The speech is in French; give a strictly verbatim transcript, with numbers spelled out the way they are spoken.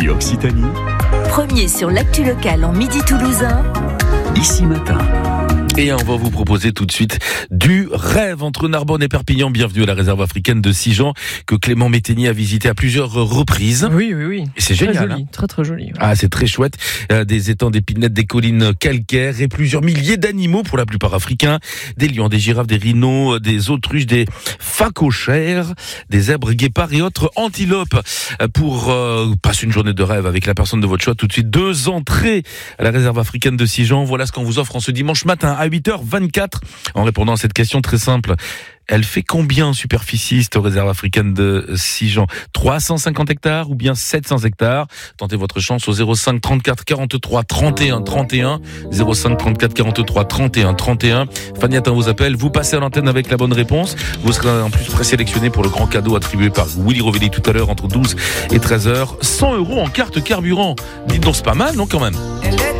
Midi Occitanie. Premier sur l'actu locale en Midi Toulousain. Ici Matin. Et on va vous proposer tout de suite du rêve entre Narbonne et Perpignan. Bienvenue à la réserve africaine de Sijan que Clément Métainier a visité à plusieurs reprises. Oui, oui, oui. Et c'est très génial. Joli, hein. très, très joli. Ouais. Ah, c'est très chouette. Euh, des étangs d'épinettes, des collines calcaires et plusieurs milliers d'animaux, pour la plupart africains. Des lions, des girafes, des rhinos, des autruches, des phacochères, des zèbres, guépards et autres antilopes. Euh, pour euh, passer une journée de rêve avec la personne de votre choix, tout de suite deux entrées à la réserve africaine de Sijan. Voilà ce qu'on vous offre en ce dimanche matin à huit heures vingt-quatre en répondant à cette question très simple. Elle fait combien en superficie, cette réserve africaine de Sijan? trois cent cinquante hectares ou bien sept cents hectares? Tentez votre chance au zéro cinq trente-quatre quarante-trois trente et un trente et un. zéro cinq trente-quatre quarante-trois trente et un trente et un. Fanny Attin vous appelle, vous passez à l'antenne avec la bonne réponse. Vous serez en plus présélectionné pour le grand cadeau attribué par Willy Rovelli tout à l'heure entre douze et treize heures. cent euros en carte carburant. Dites donc, c'est pas mal, non, quand même?